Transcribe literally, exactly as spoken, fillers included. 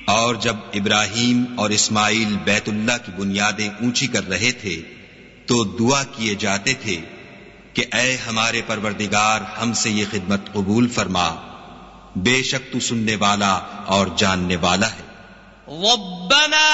और जब इब्राहीम और इस्माइल बैतुल्लाह की बुनियादें ऊंची कर रहे थे तो दुआ किए जाते थे कि ऐ हमारे परवरदिगार, हमसे ये खिदमत कबूल फरमा, बेशक तू सुनने वाला और जानने वाला है।